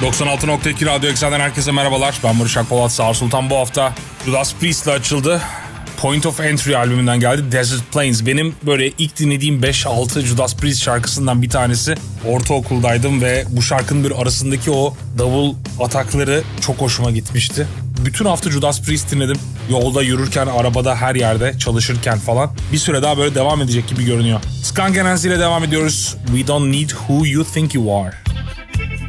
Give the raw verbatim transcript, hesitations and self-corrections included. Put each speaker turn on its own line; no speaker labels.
doksan altı nokta iki Radyo Eksen'den herkese merhabalar. Ben Barış Akpolat. Sağ Sultan bu hafta Judas Priest'le açıldı. Point of Entry albümünden geldi. Desert Plains. Benim böyle ilk dinlediğim beş altı Judas Priest şarkısından bir tanesi. Ortaokuldaydım ve bu şarkının bir arasındaki o davul atakları çok hoşuma gitmişti. Bütün hafta Judas Priest dinledim. Yolda yürürken, arabada, her yerde, çalışırken falan. Bir süre daha böyle devam edecek gibi görünüyor. Skunk Anansi ile devam ediyoruz. We don't need who you think you are.